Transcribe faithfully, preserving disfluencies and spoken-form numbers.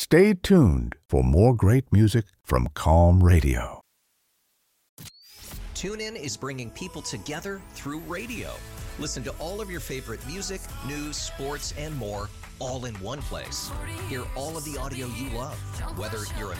Stay tuned for more great music from Calm Radio. TuneIn is bringing people together through radio. Listen to all of your favorite music, news, sports, and more all in one place. Hear all of the audio you love, whether you're a